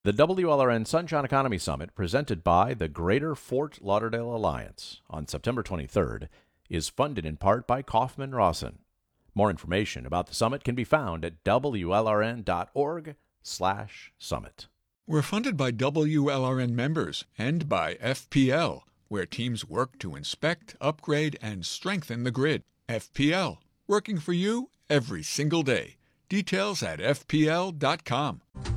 The WLRN Sunshine Economy Summit, presented by the Greater Fort Lauderdale Alliance on September 23rd, is funded in part by Kaufman Rawson. More information about the summit can be found at wlrn.org/summit. We're funded by WLRN members and by FPL, where teams work to inspect, upgrade, and strengthen the grid. FPL, working for you every single day. Details at fpl.com.